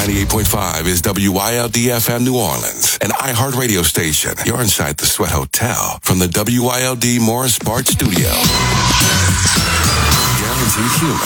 98.5 is WYLD-FM New Orleans, an iHeartRadio station. You're inside the Sweat Hotel from the WYLD Morris Bart Studio. Guaranteed humor